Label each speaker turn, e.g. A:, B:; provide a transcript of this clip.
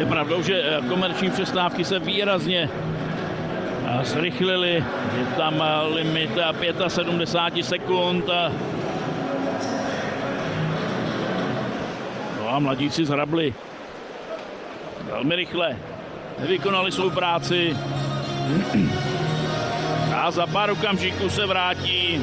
A: pravdou, že komerční přestávky se výrazně zrychlily. Je tam limit 75 sekund. No a mladíci zhrabli velmi rychle. Nevykonali svou práci. A za pár okamžiků se vrátí